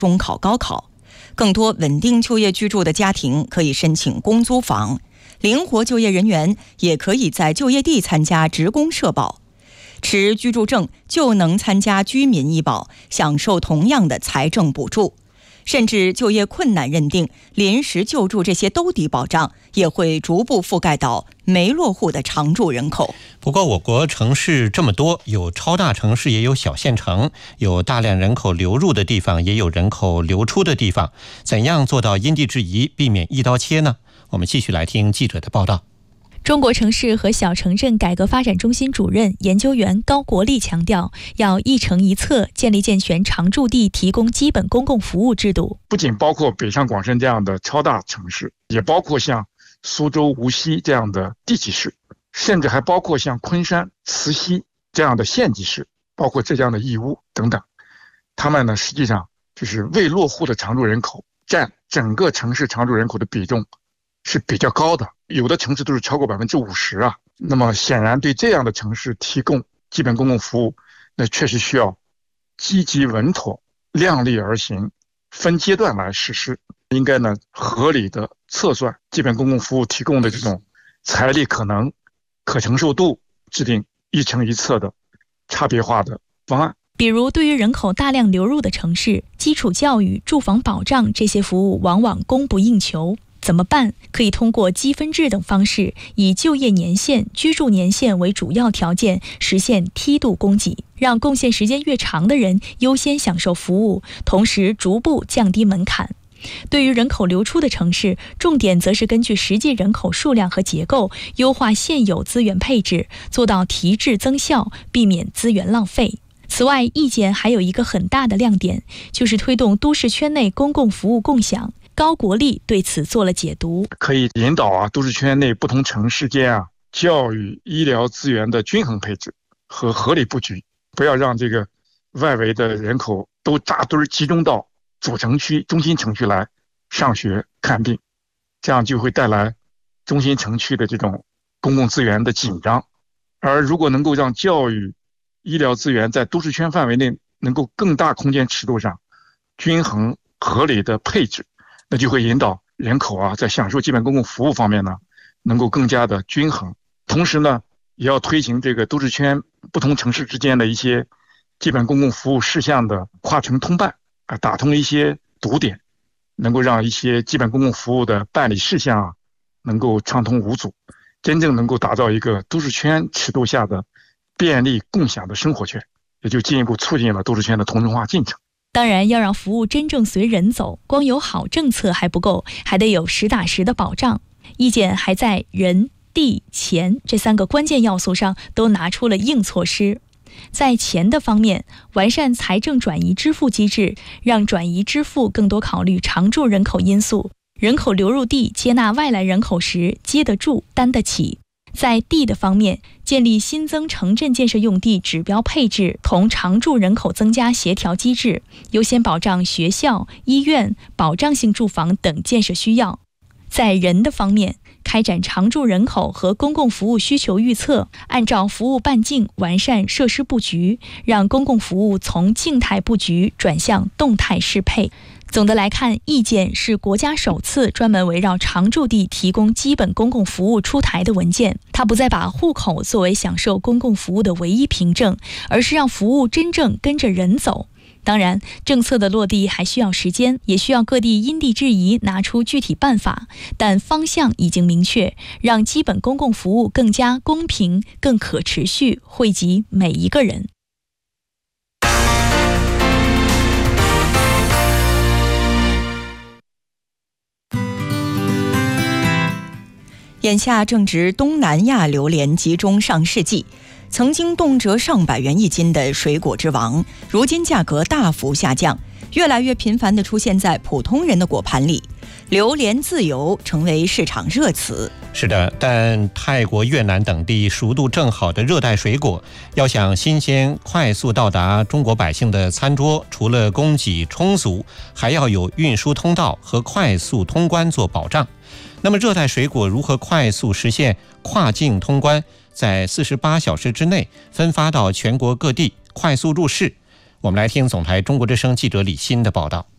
中考、高考。更多稳定就业居住的家庭可以申请公租房，灵活就业人员也可以在就业地参加职工社保。持居住证就能参加居民医保，享受同样的财政补助。甚至就业困难认定、临时救助这些兜底保障，也会逐步覆盖到没落户的常住人口。 不过我国城市这么多，有超大城市，也有小县城，有大量人口流入的地方，也有人口流出的地方。怎样做到因地制宜，避免一刀切呢？我们继续来听记者的报道。 中国城市和小城镇改革发展中心主任研究员高国立强调，要一城一策，建立健全常住地提供基本公共服务制度。 不仅包括北上广深这样的超大城市，也包括像苏州、无锡这样的地级市，甚至还包括像昆山、慈溪这样的县级市，包括浙江的义乌等等。他们呢，实际上就是未落户的常住人口占整个城市常住人口的比重是比较高的，有的城市都是超过50%啊。那么显然对这样的城市提供基本公共服务，那确实需要积极稳妥、量力而行，分阶段来实施。应该呢合理的测算基本公共服务提供的这种财力可能、可承受度，制定一城一策的差别化的方案。 比如对于人口大量流入的城市，基础教育、住房保障这些服务往往供不应求。怎么办？可以通过积分制等方式，以就业年限、居住年限为主要条件，实现梯度供给，让贡献时间越长的人优先享受服务，同时逐步降低门槛。对于人口流出的城市，重点则是根据实际人口数量和结构，优化现有资源配置，做到提质增效，避免资源浪费。此外，意见还有一个很大的亮点，就是推动都市圈内公共服务共享。高国立对此做了解读， 可以引导都市圈内不同城市间教育、医疗资源的均衡配置和合理布局，不要让这个外围的人口都扎堆集中到主城区、中心城区来上学看病，这样就会带来中心城区的这种公共资源的紧张。而如果能够让教育、医疗资源在都市圈范围内能够更大空间尺度上均衡合理的配置，那就会引导人口在享受基本公共服务方面呢，能够更加的均衡。同时呢，也要推行这个都市圈不同城市之间的一些基本公共服务事项的跨城通办，打通一些堵点，能够让一些基本公共服务的办理事项能够畅通无阻，真正能够打造一个都市圈尺度下的便利共享的生活圈，也就进一步促进了都市圈的同质化进程。 当然，要让服务真正随人走，光有好政策还不够，还得有实打实的保障。意见还在人、地、钱这3个关键要素上都拿出了硬措施。在钱的方面，完善财政转移支付机制，让转移支付更多考虑常住人口因素，人口流入地接纳外来人口时接得住、担得起。在地的方面，建立新增城镇建设用地指标配置同常住人口增加协调机制，优先保障学校、医院、保障性住房等建设需要。在人的方面，开展常住人口和公共服务需求预测，按照服务半径完善设施布局，让公共服务从静态布局转向动态适配。总的来看，意见是国家首次专门围绕常住地提供基本公共服务出台的文件。它不再把户口作为享受公共服务的唯一凭证，而是让服务真正跟着人走。当然，政策的落地还需要时间，也需要各地因地制宜拿出具体办法，但方向已经明确，让基本公共服务更加公平、更可持续，惠及每一个人。 眼下正值东南亚榴莲集中上市季，曾经动辄上百元一斤的水果之王，如今价格大幅下降，越来越频繁地出现在普通人的果盘里。榴莲自由成为市场热词。 是的，但泰国、越南等地熟度正好的热带水果，要想新鲜快速到达中国百姓的餐桌，除了供给充足，还要有运输通道和快速通关做保障。那么热带水果如何快速实现跨境通关，在48小时之内分发到全国各地，快速入市？我们来听总台中国之声记者李欣的报道。